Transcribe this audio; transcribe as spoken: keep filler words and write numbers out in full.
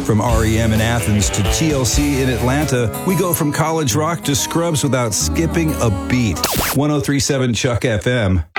From R E M in Athens to T L C in Atlanta, we go from college rock to Scrubs without skipping a beat. one oh three point seven Chuck F M.